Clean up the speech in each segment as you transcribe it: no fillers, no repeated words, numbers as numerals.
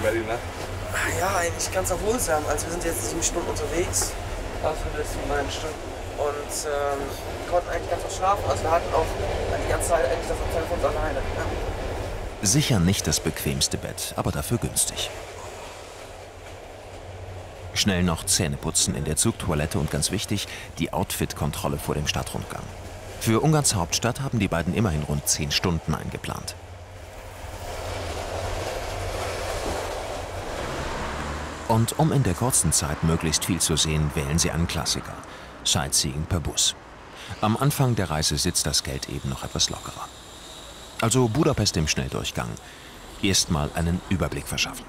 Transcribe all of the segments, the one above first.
Berlin, ne? Ja, eigentlich ganz erholsam. Also wir sind jetzt 7 Stunden unterwegs, also für die letzten 9 Stunden. Und konnten eigentlich ganz gut schlafen. Also wir hatten auch die ganze Zeit eigentlich das Hotel für uns alleine. Ja. Sicher nicht das bequemste Bett, aber dafür günstig. Schnell noch Zähne putzen in der Zugtoilette und ganz wichtig, die Outfit-Kontrolle vor dem Stadtrundgang. Für Ungarns Hauptstadt haben die beiden immerhin rund 10 Stunden eingeplant. Und um in der kurzen Zeit möglichst viel zu sehen, wählen sie einen Klassiker: Sightseeing per Bus. Am Anfang der Reise sitzt das Geld eben noch etwas lockerer. Also Budapest im Schnelldurchgang. Erstmal einen Überblick verschaffen.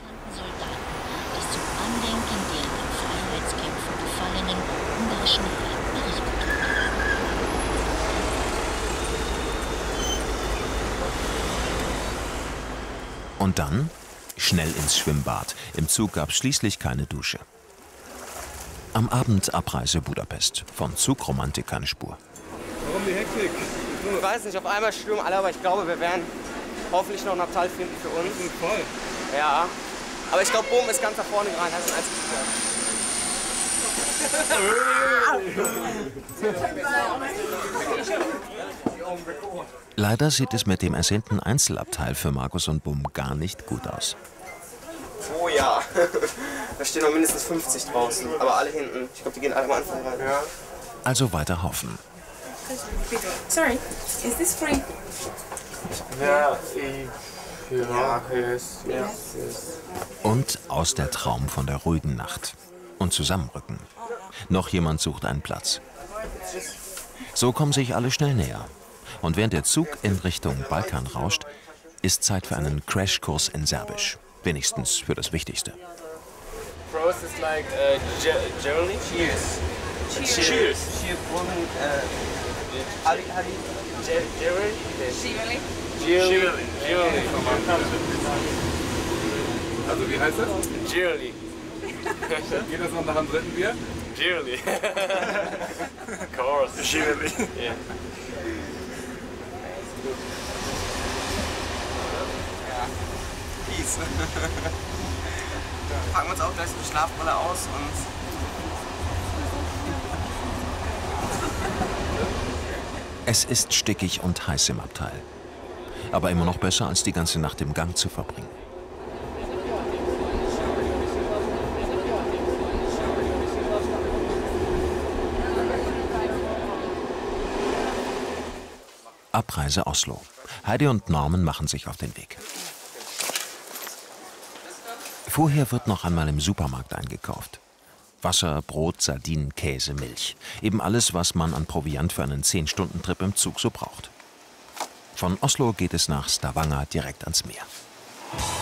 Und dann schnell ins Schwimmbad. Im Zug gab es schließlich keine Dusche. Am Abend Abreise Budapest. Von Zugromantik keine Spur. Warum die Hektik? Ich weiß nicht, auf einmal stürmen alle, aber ich glaube, wir werden hoffentlich noch einen Abteil finden für uns. Wir sind voll. Ja, aber ich glaube, Boom ist ganz da vorne rein. Das ist ein Leider sieht es mit dem ersehnten Einzelabteil für Markus und Bum gar nicht gut aus. Oh ja, da stehen noch mindestens 50 draußen, aber alle hinten. Ich glaube, die gehen alle am Anfang rein. Ja. Also weiter hoffen. Sorry, is this free? Ja, Und aus der Traum von der ruhigen Nacht. Und zusammenrücken. Noch jemand sucht einen Platz. So kommen sich alle schnell näher. Und während der Zug in Richtung Balkan rauscht, ist Zeit für einen Crashkurs in Serbisch. Wenigstens für das Wichtigste. Pros is like Germany. Cheers. Cheers. Cheers. Also wie heißt das? Jerry. Geht das noch nach dem dritten Bier? Jerry. Of course. Jerry. Yeah. Ja. Peace. Packen wir uns auch gleich so die Schlafbrille aus und Es ist stickig und heiß im Abteil. Aber immer noch besser, als die ganze Nacht im Gang zu verbringen. Abreise Oslo. Heidi und Norman machen sich auf den Weg. Vorher wird noch einmal im Supermarkt eingekauft. Wasser, Brot, Sardinen, Käse, Milch. Eben alles, was man an Proviant für einen 10-Stunden-Trip im Zug so braucht. Von Oslo geht es nach Stavanger direkt ans Meer.